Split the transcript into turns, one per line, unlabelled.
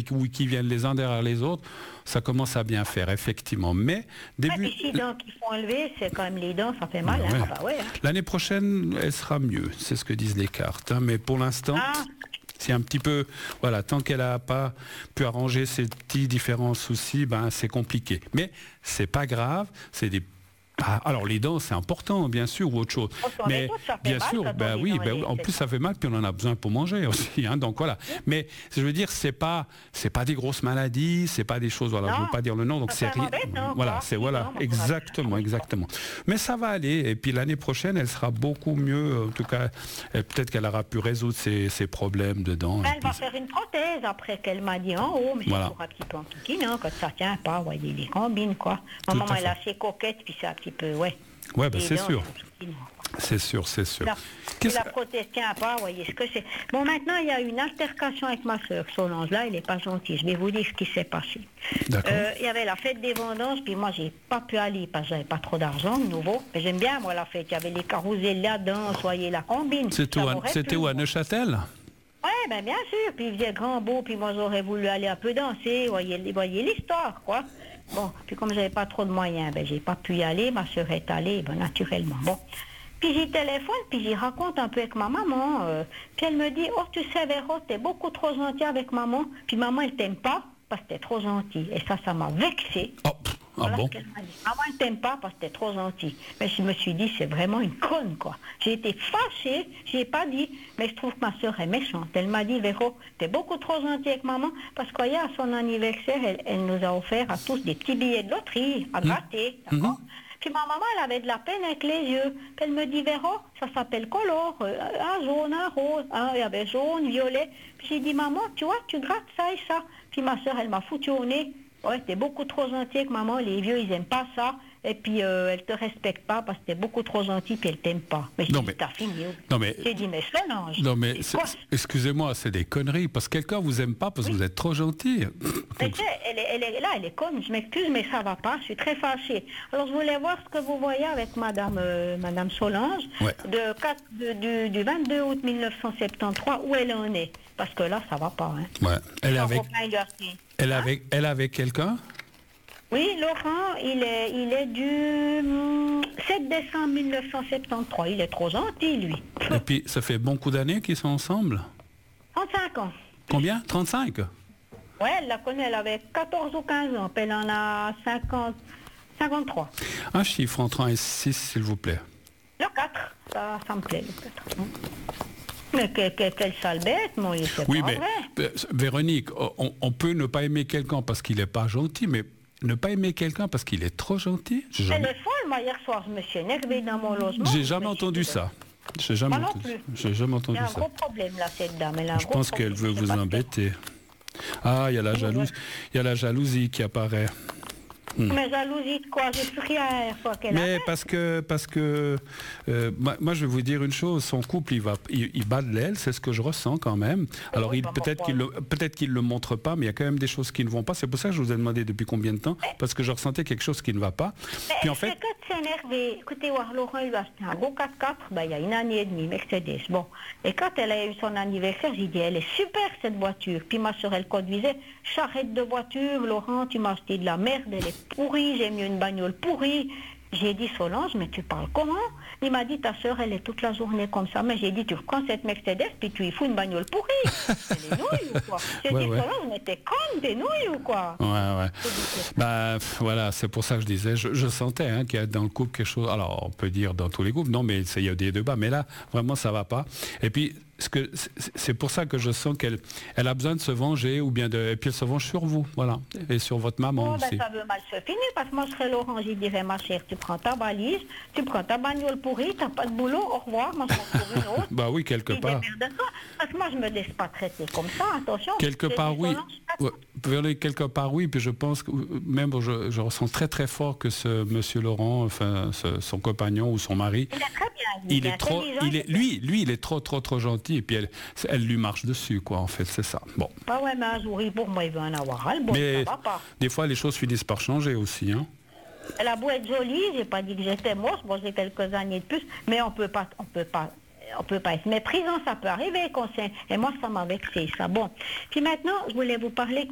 qui viennent les uns derrière les autres, ça commence à bien faire, effectivement. Mais début...
Les dents qu'il faut enlever, c'est quand même les dents, ça fait mal.
Ouais.
Hein. Bah ouais, hein.
L'année prochaine, elle sera mieux, c'est ce que disent les cartes. Hein, mais pour l'instant, c'est un petit peu... Voilà, tant qu'elle n'a pas pu arranger ces petits différents soucis, ben, c'est compliqué. Mais c'est pas grave, c'est des... alors les dents c'est important bien sûr ou autre chose, mais bien sûr en plus ça fait mal puis on en a besoin pour manger aussi hein, donc voilà, mais je veux dire c'est pas des grosses maladies, c'est pas des choses, voilà, je veux pas dire le nom, donc c'est rien, voilà, c'est voilà, exactement, mais ça va aller, et puis l'année prochaine elle sera beaucoup mieux, en tout cas peut-être qu'elle aura pu résoudre ses problèmes de dents.
Elle va faire une prothèse après qu'elle m'a dit en haut, mais c'est pour un petit peu en kikine, hein, quand ça tient pas, voyez les combines quoi. Ma maman elle est assez coquette puis c'est un petit peu, ouais,
ben c'est sûr. C'est sûr.
La prothèse tient pas, voyez ce que c'est. Bon, maintenant, il y a une altercation avec ma soeur, Solange, là, elle n'est pas gentille. Je vais vous dire ce qui s'est passé. Il y avait la fête des vendanges, puis moi, j'ai pas pu aller, parce que j'avais pas trop d'argent, de nouveau. Mais j'aime bien, moi, la fête. Il y avait les carousels là-dedans, voyez la combine.
C'était où, à Neuchâtel?
Oui, ben bien sûr. Puis il faisait grand beau, puis moi, j'aurais voulu aller un peu danser, voyez l'histoire, quoi. Bon, puis comme j'avais pas trop de moyens, ben j'ai pas pu y aller, ma soeur est allée, ben naturellement. Bon. Puis j'y téléphone, puis j'y raconte un peu avec ma maman. Puis elle me dit, oh tu sais Véro, t'es beaucoup trop gentil avec maman. Puis maman elle t'aime pas parce que t'es trop gentil. Et ça m'a vexée. Voilà ce qu'elle m'a dit. Maman elle t'aime pas parce que t'es trop gentil. Mais je me suis dit, c'est vraiment une conne quoi. J'ai été fâchée, j'ai pas dit, mais je trouve que ma soeur est méchante. Elle m'a dit, Véro, t'es beaucoup trop gentil avec maman parce qu'à son anniversaire, elle nous a offert à tous des petits billets de loterie à gratter, d'accord. Puis ma maman, elle avait de la peine avec les yeux. Puis elle me dit, Véro, ça s'appelle color, un jaune, un rose. Il y avait jaune, violet. Puis j'ai dit, maman, tu vois, tu grattes ça et ça. Puis ma soeur, elle m'a foutu au nez. Ouais, t'es beaucoup trop gentil avec maman, les vieux, ils aiment pas ça. Et puis, elle te respecte pas parce que t'es beaucoup trop gentil, puis elle t'aime pas. Mais j'ai dit, t'as fini. J'ai dit, mais Solange.
Non, mais excusez-moi, c'est des conneries. Parce que quelqu'un vous aime pas parce que vous êtes trop gentil.
Mais tu sais, elle est conne, je m'excuse, mais ça va pas, je suis très fâchée. Alors, je voulais voir ce que vous voyez avec Madame Solange, du 22 août 1973, où elle en est. Parce que là, ça va pas. Hein.
Ouais. Elle est avec quelqu'un?
Oui, Laurent, il est du 7 décembre 1973. Il est trop gentil, lui.
Et puis, ça fait bon coup d'années qu'ils sont ensemble?
35 ans.
Combien? 35?
Ouais, elle la connaît, elle avait 14 ou 15 ans, puis elle en a 53.
Un chiffre entre 1 et 6, s'il vous plaît.
Le 4, ça me plaît, le 4. Mais quelle sale bête, moi, c'est pas vrai.
Véronique, on peut ne pas aimer quelqu'un parce qu'il n'est pas gentil, mais ne pas aimer quelqu'un parce qu'il est trop gentil?
Elle est folle, moi, hier soir, je me suis énervée dans mon logement.
J'ai jamais entendu ça. J'ai jamais entendu ça.
Il y a un gros problème, là, cette dame.
Je pense qu'elle veut vous embêter. Ah, il y a la jalousie qui apparaît.
Mais jalousie de quoi? J'ai plus rien à
mais parce que moi je vais vous dire une chose, son couple il bat de l'aile, c'est ce que je ressens quand même. Alors peut-être qu'il le montre pas, mais il y a quand même des choses qui ne vont pas. C'est pour ça que je vous ai demandé depuis combien de temps, parce que je ressentais quelque chose qui ne va pas.
Mais
puis en fait,
que de s'énerver. Écoutez, Laurent il a acheté un gros 4x4, il y a 1 année et demie, Mercedes. Bon, et quand elle a eu son anniversaire, j'ai dit elle est super cette voiture. Puis ma soeur elle conduisait charrette de voiture. Laurent, tu m'as acheté de la merde, elle est pourrie, j'ai mis une bagnole pourrie. J'ai dit, Solange, mais tu parles comment? Il m'a dit, ta soeur, elle est toute la journée comme ça. Mais j'ai dit, tu prends cette Mercedes, puis tu y fous une bagnole pourrie. C'est des nouilles ou quoi? J'ai dit, Solange, mais t'es conne, des nouilles ou quoi?
Ouais. Voilà, c'est pour ça que je disais, je sentais qu'il y a dans le couple quelque chose. Alors, on peut dire dans tous les groupes, non, mais il y a des débats. Mais là, vraiment, ça va pas. Et puis, c'est pour ça que je sens qu'elle a besoin de se venger, et puis elle se venge sur vous, voilà, et sur votre maman aussi.
Ça veut mal se finir, parce que moi je serais Laurent, j'y dirais, ma chère, tu prends ta valise, tu prends ta bagnole pourrie, t'as pas de boulot, au revoir, moi je m'en trouve une autre.
Bah oui, quelque part.
Parce que moi je me laisse pas traiter comme ça, attention.
Quelque part oui, quelque part oui, puis je pense que même je ressens très très fort que ce monsieur Laurent, enfin son compagnon ou son mari,
il est très bien,
il est trop gentil. Et puis elle lui marche dessus, quoi, en fait, c'est ça. Bon.
Ah ouais, mais un jour, pour moi, il veut en avoir un. Bon,
mais
ça va pas.
Des fois, les choses finissent par changer aussi, hein.
Elle a beau être jolie, j'ai pas dit que j'étais moche, bon, j'ai quelques années de plus, mais on peut pas être méprisant, ça peut arriver, et moi, ça m'a vexé, ça. Bon. Puis maintenant, je voulais vous parler